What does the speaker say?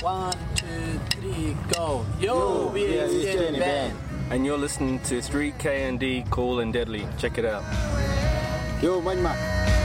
1, 2, 3, go. Yo, we are Eastern Band. And you're listening to 3KND Cool and Deadly. Check it out. Yo, Manma.